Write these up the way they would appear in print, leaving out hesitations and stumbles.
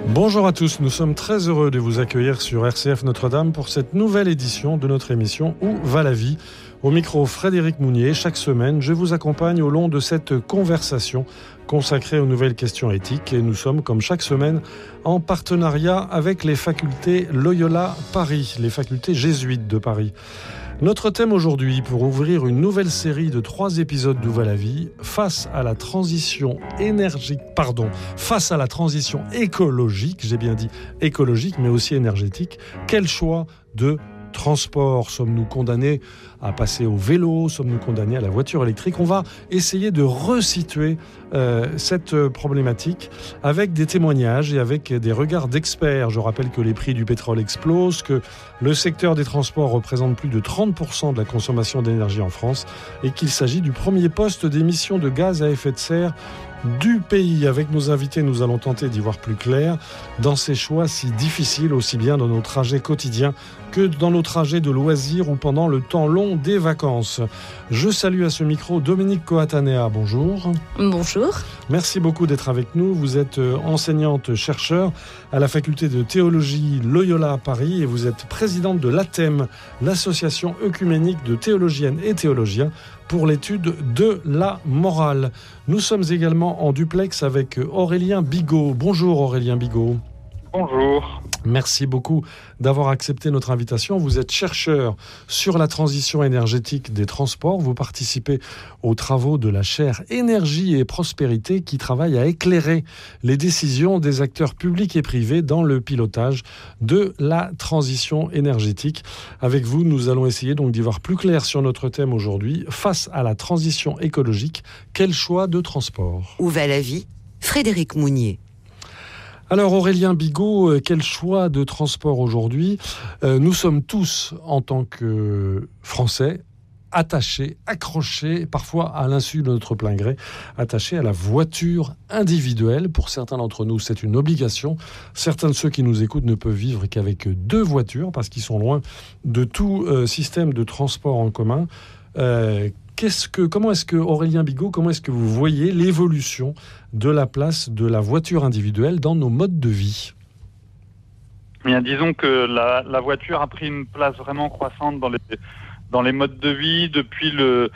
Bonjour à tous, nous sommes très heureux de vous accueillir sur RCF Notre-Dame pour cette nouvelle édition de notre émission Où va la vie ? Au micro Frédéric Mounier, chaque semaine, je vous accompagne au long de cette conversation consacrée aux nouvelles questions éthiques et nous sommes, comme chaque semaine, en partenariat avec les facultés Loyola Paris, les facultés jésuites de Paris. Notre thème aujourd'hui, pour ouvrir une nouvelle série de 3 épisodes d'Où va la vie, face à la transition écologique, j'ai bien dit écologique, mais aussi énergétique, quel choix de transport? Sommes-nous condamnés à passer au vélo? Sommes-nous condamnés à la voiture électrique? On va essayer de resituer cette problématique avec des témoignages et avec des regards d'experts. Je rappelle que les prix du pétrole explosent, que le secteur des transports représente plus de 30% de la consommation d'énergie en France et qu'il s'agit du premier poste d'émissions de gaz à effet de serre du pays. Avec nos invités, nous allons tenter d'y voir plus clair dans ces choix si difficiles, aussi bien dans nos trajets quotidiens que dans nos trajets de loisirs ou pendant le temps long des vacances. Je salue à ce micro Dominique Coatanea. Bonjour. Bonjour. Merci beaucoup d'être avec nous. Vous êtes enseignante-chercheur à la faculté de théologie Loyola à Paris et vous êtes présidente de l'ATEM, l'association œcuménique de théologiennes et théologiens pour l'étude de la morale. Nous sommes également en duplex avec Aurélien Bigot. Bonjour Aurélien Bigot. Bonjour. Merci beaucoup d'avoir accepté notre invitation. Vous êtes chercheur sur la transition énergétique des transports. Vous participez aux travaux de la chaire Énergie et Prospérité qui travaille à éclairer les décisions des acteurs publics et privés dans le pilotage de la transition énergétique. Avec vous, nous allons essayer donc d'y voir plus clair sur notre thème aujourd'hui. Face à la transition écologique, quel choix de transport ? Où va la vie ? Frédéric Mounier. Alors Aurélien Bigot, quel choix de transport aujourd'hui ? Nous sommes tous, en tant que Français, attachés, accrochés, parfois à l'insu de notre plein gré, attachés à la voiture individuelle. Pour certains d'entre nous, c'est une obligation. Certains de ceux qui nous écoutent ne peuvent vivre qu'avec 2 voitures parce qu'ils sont loin de tout système de transport en commun. Comment est-ce que, Aurélien Bigot, comment est-ce que vous voyez l'évolution de la place de la voiture individuelle dans nos modes de vie ? Bien, disons que la voiture a pris une place vraiment croissante dans les modes de vie depuis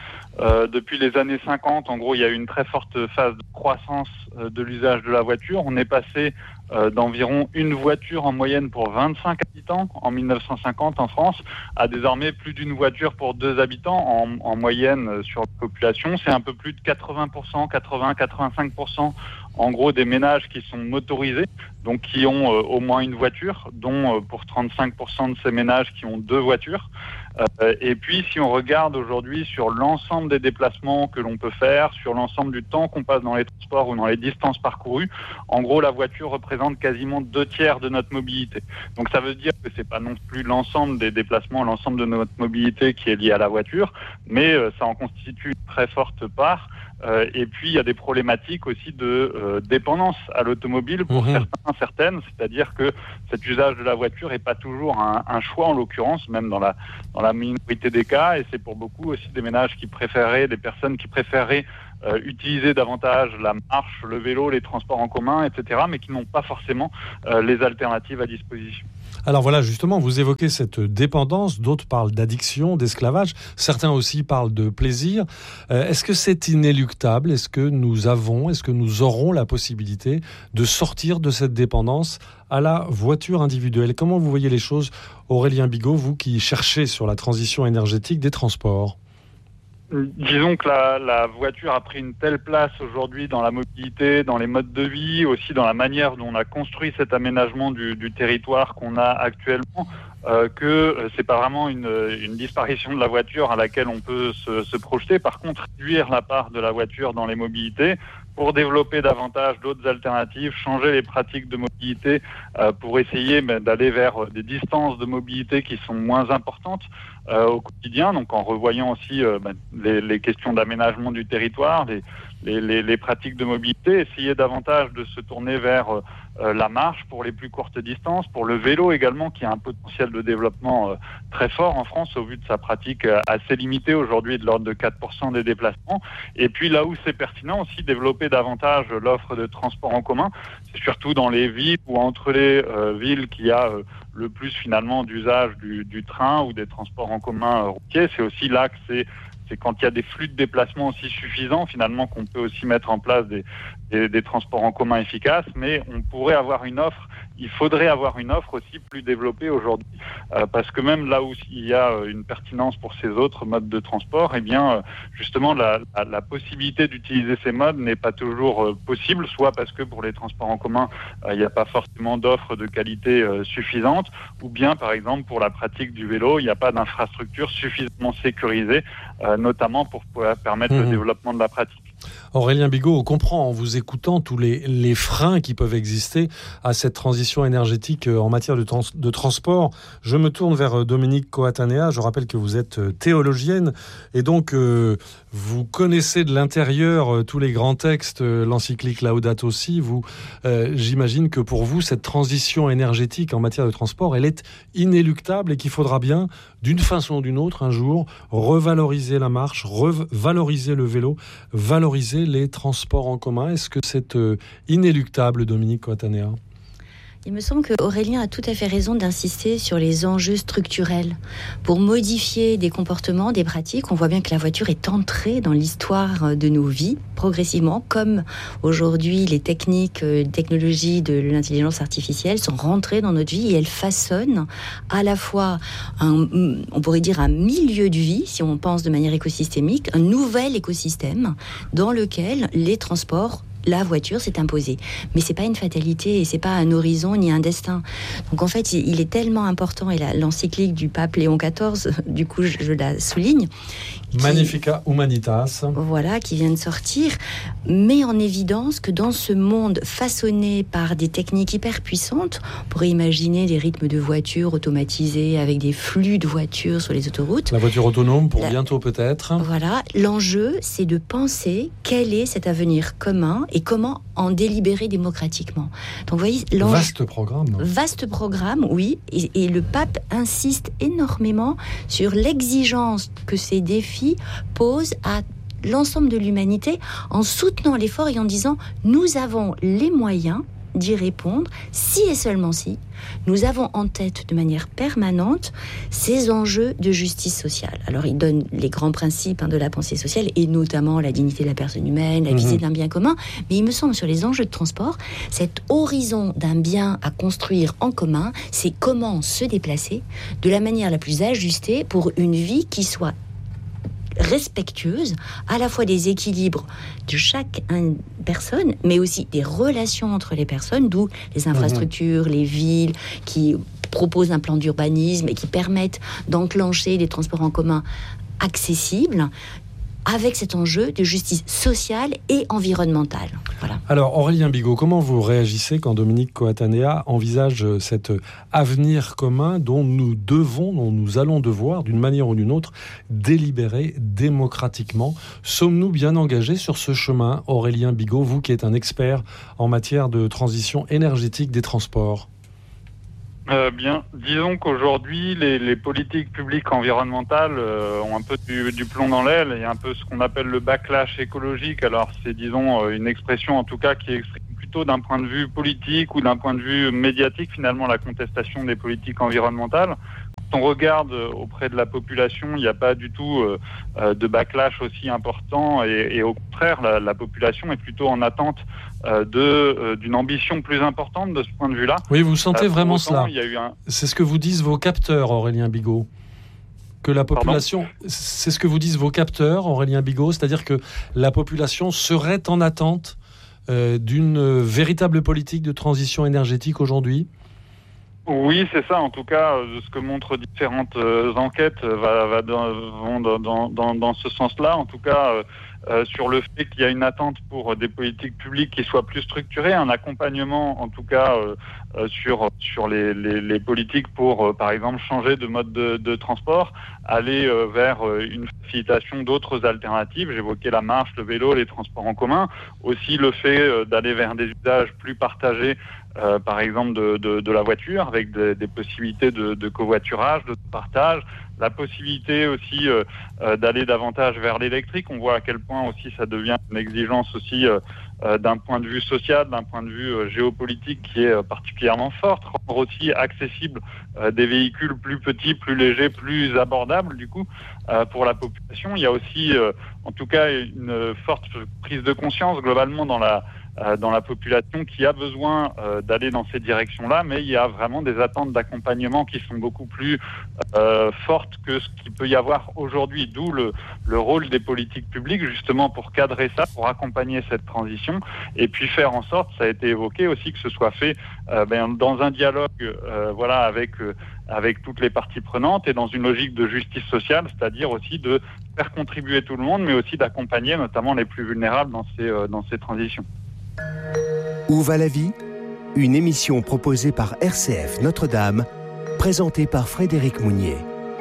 les années 50. En gros, il y a eu une très forte phase de croissance de l'usage de la voiture. On est passé d'environ une voiture en moyenne pour 25 habitants en 1950 en France à désormais plus d'une voiture pour 2 habitants en moyenne sur la population. C'est un peu plus de 80%, 80-85% en gros des ménages qui sont motorisés, donc qui ont au moins une voiture, dont pour 35% de ces ménages qui ont 2 voitures. Et puis si on regarde aujourd'hui sur l'ensemble des déplacements que l'on peut faire, sur l'ensemble du temps qu'on passe dans les transports ou dans les distances parcourues, en gros la voiture représente quasiment 2/3 de notre mobilité. Donc ça veut dire que c'est pas non plus l'ensemble des déplacements, l'ensemble de notre mobilité qui est lié à la voiture, mais ça en constitue une très forte part. Et puis il y a des problématiques aussi de dépendance à l'automobile pour certaines, c'est-à-dire que cet usage de la voiture n'est pas toujours un choix en l'occurrence, même dans la minorité des cas, et c'est pour beaucoup aussi des personnes qui préféreraient utiliser davantage la marche, le vélo, les transports en commun, etc., mais qui n'ont pas forcément les alternatives à disposition. Alors voilà, justement, vous évoquez cette dépendance, d'autres parlent d'addiction, d'esclavage, certains aussi parlent de plaisir. Est-ce que c'est inéluctable ? Est-ce que nous aurons la possibilité de sortir de cette dépendance à la voiture individuelle ? Comment vous voyez les choses, Aurélien Bigot, vous qui cherchez sur la transition énergétique des transports ? Disons que la voiture a pris une telle place aujourd'hui dans la mobilité, dans les modes de vie, aussi dans la manière dont on a construit cet aménagement du territoire qu'on a actuellement, que c'est pas vraiment une disparition de la voiture à laquelle on peut se projeter. Par contre, réduire la part de la voiture dans les mobilités pour développer davantage d'autres alternatives, changer les pratiques de mobilité pour essayer d'aller vers des distances de mobilité qui sont moins importantes au quotidien, donc en revoyant aussi les questions d'aménagement du territoire, les pratiques de mobilité, essayer davantage de se tourner vers la marche pour les plus courtes distances, pour le vélo également, qui a un potentiel de développement très fort en France au vu de sa pratique assez limitée aujourd'hui, de l'ordre de 4% des déplacements. Et puis là où c'est pertinent aussi, développer davantage l'offre de transport en commun. C'est surtout dans les villes ou entre les villes qu'il y a le plus finalement d'usage du train ou des transports en commun routiers. C'est aussi là que c'est quand il y a des flux de déplacement aussi suffisants finalement qu'on peut aussi mettre en place des transports en commun efficaces, mais on pourrait avoir une offre, il faudrait avoir une offre aussi plus développée aujourd'hui, parce que même là où il y a une pertinence pour ces autres modes de transport, eh bien justement la possibilité d'utiliser ces modes n'est pas toujours possible, soit parce que pour les transports en commun il n'y a pas forcément d'offres de qualité suffisante, ou bien par exemple pour la pratique du vélo, il n'y a pas d'infrastructure suffisamment sécurisée, notamment pour pouvoir permettre le développement de la pratique. Aurélien Bigot, on comprend en vous écoutant tous les freins qui peuvent exister à cette transition énergétique en matière de transport. Je me tourne vers Dominique Coatanea. Je rappelle que vous êtes théologienne et donc vous connaissez de l'intérieur tous les grands textes, l'encyclique Laudato Si. J'imagine que pour vous, cette transition énergétique en matière de transport, elle est inéluctable et qu'il faudra bien, d'une façon ou d'une autre, un jour, revaloriser la marche, revaloriser le vélo, valoriser les transports en commun. Est-ce que c'est inéluctable, Dominique Coatanea ? Il me semble qu'Aurélien a tout à fait raison d'insister sur les enjeux structurels. Pour modifier des comportements, des pratiques, on voit bien que la voiture est entrée dans l'histoire de nos vies, progressivement, comme aujourd'hui les technologies de l'intelligence artificielle sont rentrées dans notre vie et elles façonnent à la fois, on pourrait dire un milieu de vie, si on pense de manière écosystémique, un nouvel écosystème dans lequel les transports, la voiture s'est imposée. Mais c'est pas une fatalité et c'est pas un horizon ni un destin. Donc en fait, il est tellement important, et l'encyclique du pape Léon XIV, du coup je la souligne, Magnificat Humanitas. Voilà, qui vient de sortir, met en évidence que dans ce monde façonné par des techniques hyper puissantes, on pourrait imaginer des rythmes de voitures automatisés avec des flux de voitures sur les autoroutes. La voiture autonome pour bientôt peut-être. Voilà, l'enjeu c'est de penser quel est cet avenir commun et comment en délibérer démocratiquement. Donc vous voyez, vaste programme. Vaste programme, oui, et le pape insiste énormément sur l'exigence que ces défis posent à l'ensemble de l'humanité en soutenant l'effort et en disant nous avons les moyens d'y répondre si et seulement si nous avons en tête de manière permanente ces enjeux de justice sociale. Alors il donne les grands principes de la pensée sociale et notamment la dignité de la personne humaine, la visée d'un bien commun, mais il me semble sur les enjeux de transport, cet horizon d'un bien à construire en commun, c'est comment se déplacer de la manière la plus ajustée pour une vie qui soit respectueuse à la fois des équilibres de chaque personne, mais aussi des relations entre les personnes, d'où les infrastructures, les villes qui proposent un plan d'urbanisme et qui permettent d'enclencher des transports en commun accessibles, avec cet enjeu de justice sociale et environnementale. Voilà. Alors Aurélien Bigot, comment vous réagissez quand Dominique Coatanea envisage cet avenir commun dont nous allons devoir, d'une manière ou d'une autre, délibérer démocratiquement ? Sommes-nous bien engagés sur ce chemin, Aurélien Bigot, vous qui êtes un expert en matière de transition énergétique des transports ? Bien, disons qu'aujourd'hui, les politiques publiques environnementales ont un peu du plomb dans l'aile. Il y a un peu ce qu'on appelle le backlash écologique. Alors, c'est, disons, une expression, en tout cas, qui exprime plutôt d'un point de vue politique ou d'un point de vue médiatique, finalement, la contestation des politiques environnementales. Quand on regarde auprès de la population, il n'y a pas du tout de backlash aussi important et au contraire, la population est plutôt en attente d'une ambition plus importante de ce point de vue-là. Oui, vous sentez vraiment autant, cela. C'est ce que vous disent vos capteurs, Aurélien Bigot. Que la population, c'est ce que vous disent vos capteurs, Aurélien Bigot, c'est-à-dire que la population serait en attente d'une véritable politique de transition énergétique aujourd'hui ? Oui, c'est ça. En tout cas, ce que montrent différentes enquêtes vont dans ce sens-là. En tout cas, sur le fait qu'il y a une attente pour des politiques publiques qui soient plus structurées, un accompagnement en tout cas sur les politiques pour, par exemple, changer de mode de transport, aller vers une facilitation d'autres alternatives. J'évoquais la marche, le vélo, les transports en commun. Aussi le fait d'aller vers des usages plus partagés, par exemple de la voiture, avec des possibilités de covoiturage, de partage. La possibilité aussi d'aller davantage vers l'électrique. On voit à quel point aussi ça devient une exigence aussi d'un point de vue social, d'un point de vue géopolitique qui est particulièrement forte. Rendre aussi accessible des véhicules plus petits, plus légers, plus abordables du coup pour la population. Il y a aussi en tout cas une forte prise de conscience globalement dans la population qui a besoin d'aller dans ces directions-là, mais il y a vraiment des attentes d'accompagnement qui sont beaucoup plus fortes que ce qu'il peut y avoir aujourd'hui, d'où le rôle des politiques publiques justement pour cadrer ça, pour accompagner cette transition et puis faire en sorte, ça a été évoqué aussi, que ce soit fait dans un dialogue avec toutes les parties prenantes et dans une logique de justice sociale, c'est-à-dire aussi de faire contribuer tout le monde, mais aussi d'accompagner notamment les plus vulnérables dans ces transitions. Où va la vie ? Une émission proposée par RCF Notre-Dame, présentée par Frédéric Mounier.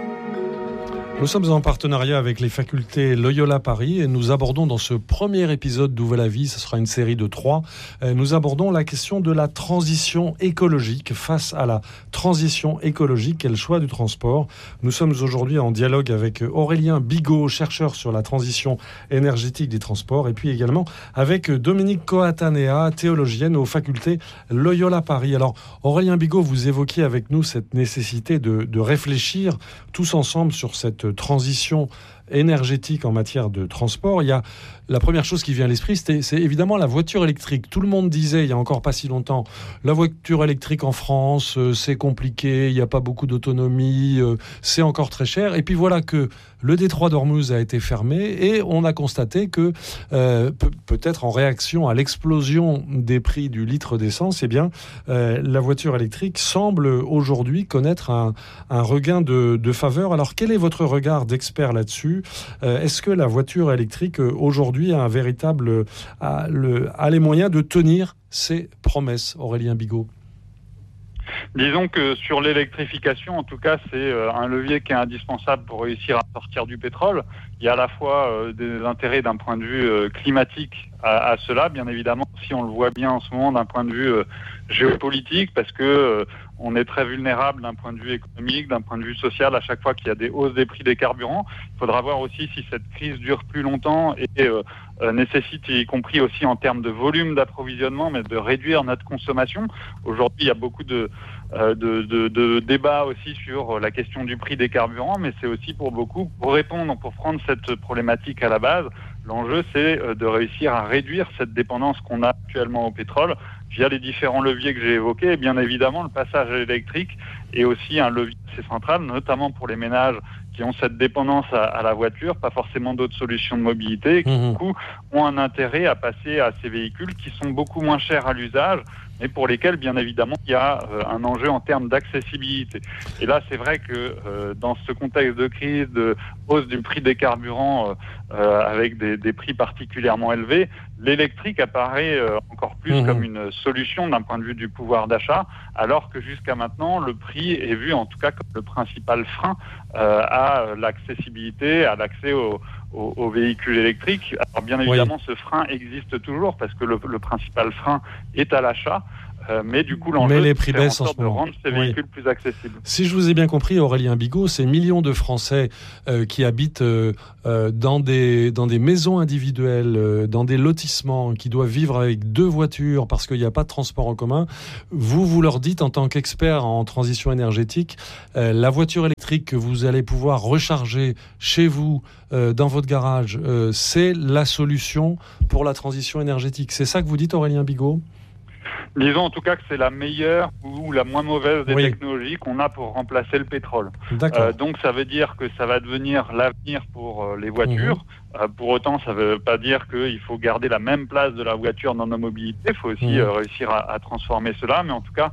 Nous sommes en partenariat avec les facultés Loyola Paris et nous abordons dans ce premier épisode d'Où va la vie, ce sera une série de 3, nous abordons la question de la transition écologique. Face à la transition écologique, quel choix du transport ? Nous sommes aujourd'hui en dialogue avec Aurélien Bigot, chercheur sur la transition énergétique des transports, et puis également avec Dominique Coatanea, théologienne aux facultés Loyola Paris. Alors Aurélien Bigot, vous évoquiez avec nous cette nécessité de réfléchir tous ensemble sur cette transition énergétique en matière de transport. Il y a la première chose qui vient à l'esprit, c'est évidemment la voiture électrique. Tout le monde disait, il y a encore pas si longtemps, la voiture électrique en France, c'est compliqué, il n'y a pas beaucoup d'autonomie, c'est encore très cher. Et puis voilà que le détroit d'Ormuz a été fermé et on a constaté que, peut-être en réaction à l'explosion des prix du litre d'essence, eh bien, la voiture électrique semble aujourd'hui connaître un regain de faveur. Alors, quel est votre regard d'expert là-dessus ? Est-ce que la voiture électrique, aujourd'hui, a les moyens de tenir ses promesses, Aurélien Bigot ? Disons que sur l'électrification, en tout cas, c'est un levier qui est indispensable pour réussir à sortir du pétrole. Il y a à la fois des intérêts d'un point de vue climatique à cela, bien évidemment, si on le voit bien en ce moment d'un point de vue géopolitique, parce que on est très vulnérable d'un point de vue économique, d'un point de vue social, à chaque fois qu'il y a des hausses des prix des carburants. Il faudra voir aussi si cette crise dure plus longtemps et nécessite, y compris aussi en termes de volume d'approvisionnement, mais de réduire notre consommation. Aujourd'hui, il y a beaucoup de débats aussi sur la question du prix des carburants, mais c'est aussi pour prendre cette problématique à la base. L'enjeu, c'est de réussir à réduire cette dépendance qu'on a actuellement au pétrole via les différents leviers que j'ai évoqués. Et bien évidemment, le passage à l'électrique est aussi un levier assez central, notamment pour les ménages qui ont cette dépendance à la voiture, pas forcément d'autres solutions de mobilité, et qui du coup ont un intérêt à passer à ces véhicules qui sont beaucoup moins chers à l'usage, mais pour lesquels, bien évidemment, il y a un enjeu en termes d'accessibilité. Et là, c'est vrai que dans ce contexte de crise, de hausse du prix des carburants avec des prix particulièrement élevés, l'électrique apparaît encore plus comme une solution d'un point de vue du pouvoir d'achat, alors que jusqu'à maintenant, le prix est vu en tout cas comme le principal frein à l'accessibilité, à l'accès aux véhicules électriques. Alors bien évidemment, ce frein existe toujours parce que le principal frein est à l'achat. Mais du coup, l'enjeu, c'est de faire en sorte de rendre ces véhicules plus accessibles. Si je vous ai bien compris, Aurélien Bigot, ces millions de Français qui habitent dans des maisons individuelles, dans des lotissements, qui doivent vivre avec 2 voitures parce qu'il n'y a pas de transport en commun, vous leur dites, en tant qu'expert en transition énergétique, la voiture électrique que vous allez pouvoir recharger chez vous, dans votre garage, c'est la solution pour la transition énergétique. C'est ça que vous dites, Aurélien Bigot ? Disons en tout cas que c'est la meilleure ou la moins mauvaise des technologies qu'on a pour remplacer le pétrole. Donc ça veut dire que ça va devenir l'avenir pour les voitures. Pour autant, ça ne veut pas dire qu'il faut garder la même place de la voiture dans nos mobilités. Il faut aussi réussir à transformer cela. Mais en tout cas,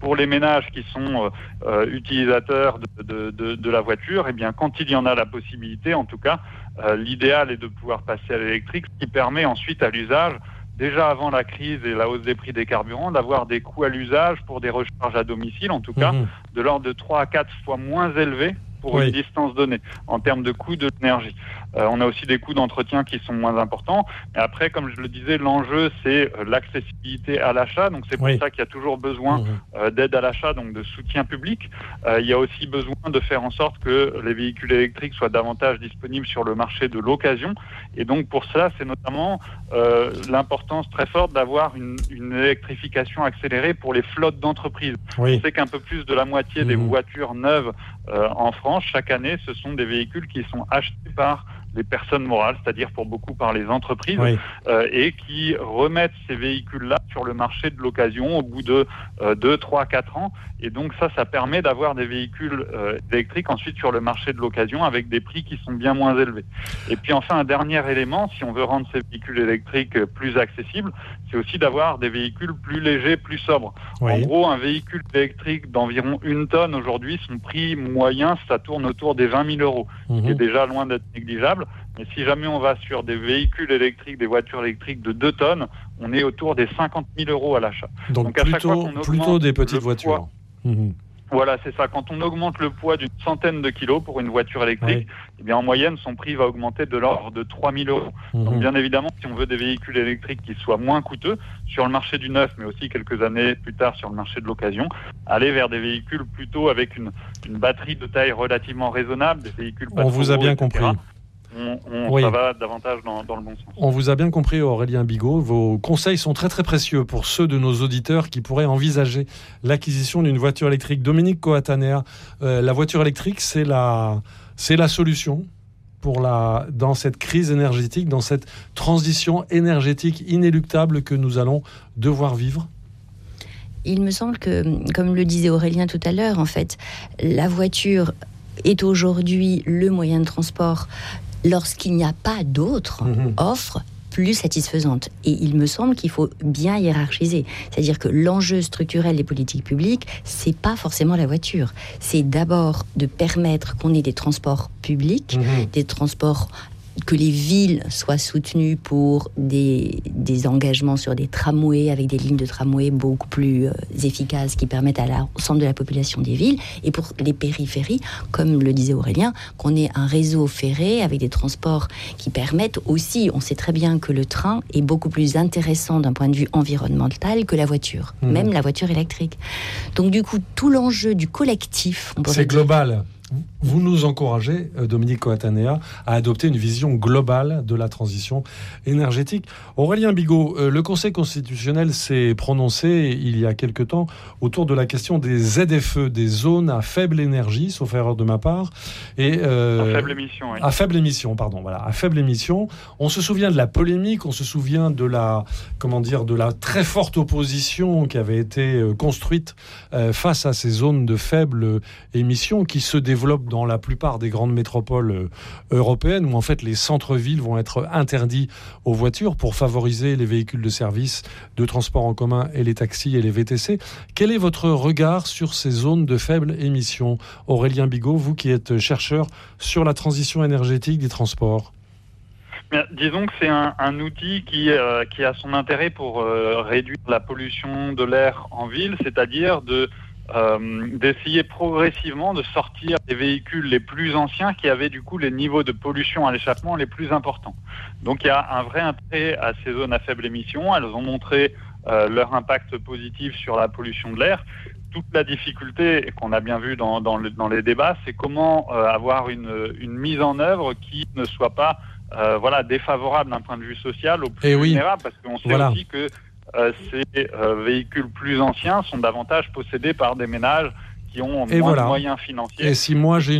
pour les ménages qui sont utilisateurs de la voiture, eh bien, quand il y en a la possibilité, en tout cas, l'idéal est de pouvoir passer à l'électrique, ce qui permet ensuite à l'usage, déjà avant la crise et la hausse des prix des carburants, d'avoir des coûts à l'usage pour des recharges à domicile, en tout cas, de l'ordre de 3 à 4 fois moins élevés pour une distance donnée, en termes de coût de l'énergie. On a aussi des coûts d'entretien qui sont moins importants. Et après, comme je le disais, l'enjeu, c'est l'accessibilité à l'achat. Donc, c'est pour ça qu'il y a toujours besoin d'aide à l'achat, donc de soutien public. Il y a aussi besoin de faire en sorte que les véhicules électriques soient davantage disponibles sur le marché de l'occasion. Et donc, pour cela, c'est notamment l'importance très forte d'avoir une électrification accélérée pour les flottes d'entreprises. On sait qu'un peu plus de la moitié des voitures neuves en France, chaque année, ce sont des véhicules qui sont achetés par les personnes morales, c'est-à-dire pour beaucoup par les entreprises, et qui remettent ces véhicules-là sur le marché de l'occasion au bout de 2, 3, 4 ans. Et donc ça permet d'avoir des véhicules électriques ensuite sur le marché de l'occasion avec des prix qui sont bien moins élevés. Et puis enfin, un dernier élément, si on veut rendre ces véhicules électriques plus accessibles, c'est aussi d'avoir des véhicules plus légers, plus sobres. En gros, un véhicule électrique d'environ 1 tonne aujourd'hui, son prix moyen, ça tourne autour des 20 000 euros, ce qui est déjà loin d'être négligeable. Mais si jamais on va sur des véhicules électriques, des voitures électriques de 2 tonnes, on est autour des 50 000 euros à l'achat. Donc plutôt des petites voitures. Voilà, c'est ça. Quand on augmente le poids d'une centaine de kilos pour une voiture électrique, eh bien, en moyenne, son prix va augmenter de l'ordre de 3 000 euros. Donc, bien évidemment, si on veut des véhicules électriques qui soient moins coûteux sur le marché du neuf, mais aussi quelques années plus tard sur le marché de l'occasion, aller vers des véhicules plutôt avec une batterie de taille relativement raisonnable, des véhicules pas On vous a bien etc. compris. Ça va davantage dans le bon sens. On vous a bien compris, Aurélien Bigot. Vos conseils sont très très précieux pour ceux de nos auditeurs qui pourraient envisager l'acquisition d'une voiture électrique. Dominique Coatanea, la voiture électrique, c'est la solution dans cette crise énergétique, dans cette transition énergétique inéluctable que nous allons devoir vivre? Il me semble que, comme le disait Aurélien tout à l'heure, en fait, la voiture est aujourd'hui le moyen de transport lorsqu'il n'y a pas d'autres offres plus satisfaisantes. Et il me semble qu'il faut bien hiérarchiser. C'est-à-dire que l'enjeu structurel des politiques publiques, c'est pas forcément la voiture. C'est d'abord de permettre qu'on ait des transports publics, des transports que les villes soient soutenues pour des engagements sur des tramways, avec des lignes de tramway beaucoup plus efficaces qui permettent à l'ensemble de la population des villes, et pour les périphéries, comme le disait Aurélien, qu'on ait un réseau ferré avec des transports qui permettent aussi, on sait très bien que le train est beaucoup plus intéressant d'un point de vue environnemental que la voiture, même la voiture électrique. Donc du coup, tout l'enjeu du collectif... C'est global. Vous nous encouragez, Dominique Coatanea, à adopter une vision globale de la transition énergétique. Aurélien Bigot, le Conseil constitutionnel s'est prononcé il y a quelque temps autour de la question des ZFE, des zones à faible énergie, sauf erreur de ma part. Et, à faible émission, oui. À faible émission, pardon. Voilà, à faible émission. On se souvient de la polémique, on se souvient de la très forte opposition qui avait été construite face à ces zones de faible émission qui se développent dans la plupart des grandes métropoles européennes, où en fait les centres-villes vont être interdits aux voitures pour favoriser les véhicules de service, de transport en commun et les taxis et les VTC. Quel est votre regard sur ces zones de faible émission, Aurélien Bigot, vous qui êtes chercheur sur la transition énergétique des transports? Disons que c'est un outil qui a son intérêt pour réduire la pollution de l'air en ville, c'est-à-dire d'essayer progressivement de sortir des véhicules les plus anciens qui avaient du coup les niveaux de pollution à l'échappement les plus importants. Donc il y a un vrai intérêt à ces zones à faible émission. Elles ont montré leur impact positif sur la pollution de l'air. Toute la difficulté qu'on a bien vu dans les débats, c'est comment avoir une mise en œuvre qui ne soit pas défavorable d'un point de vue social aux plus vulnérables, parce qu'on sait aussi que ces véhicules plus anciens sont davantage possédés par des ménages qui ont moins de moyens financiers. Et si moi j'ai